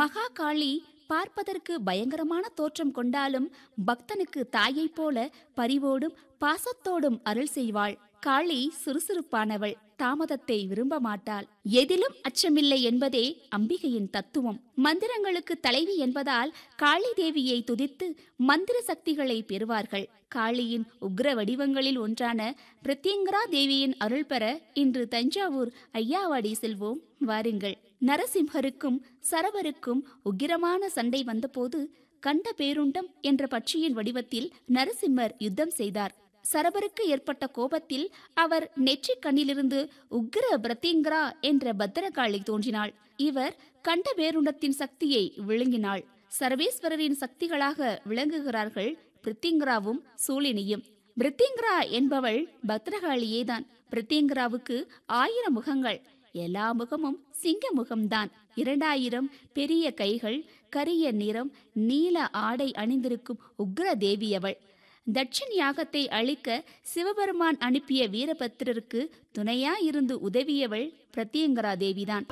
மகா காளி பார்ப்பதற்கு பயங்கரமான தோற்றம் கொண்டாலும் பக்தனுக்கு தாயைப் போல பரிவோடும் பாசத்தோடும் அருள் செய்வாள். காளி சுறுசுறுப்பானவள், தாமதத்தை விரும்ப மாட்டாள். எதிலும் அச்சமில்லை என்பதே அம்பிகையின் தத்துவம். மந்திரங்களுக்கு தலைவி என்பதால் காளி தேவியை துதித்து மந்திர சக்திகளை பெறுவார்கள். காளியின் உக்ர வடிவங்களில் ஒன்றான பிரத்யங்கரா தேவியின் அருள் பெற இன்று தஞ்சாவூர் ஐயாவாடி செல்வோம், வாருங்கள். நரசிம்ஹருக்கும் சரவருக்கும் உக்கிரமான சண்டை வந்தபோது கண்ட பேருண்டம் என்ற பட்சியின் வடிவத்தில் நரசிம்மர் யுத்தம் செய்தார். சரவருக்கு ஏற்பட்ட கோபத்தில் அவர் நெற்றிக் கண்ணிலிருந்து உக்ர பிரத்யங்கரா என்ற பத்திரகாளி தோன்றினாள். இவர் கண்ட பேருண்டத்தின் சக்தியை விழுங்கினாள். சர்வேஸ்வரரின் சக்திகளாக விளங்குகிறார்கள் பிரித்திங்கராவும் சூலினியும். பிரித்திங்கரா என்பவள் பத்ரகாளியேதான். பிரித்திங்கராவுக்கு 1000 முகங்கள், எல்லா முகமும் சிங்க முகம்தான். 2000 பெரிய கைகள், கரிய நிறம், நீல ஆடை அணிந்திருக்கும் உக்ர தேவியவள். தட்சின் யாகத்தை அழிக்க சிவபெருமான் அனுப்பிய வீரபத்திரருக்கு துணையாயிருந்து உதவியவள் பிரத்யங்கரா தேவிதான்.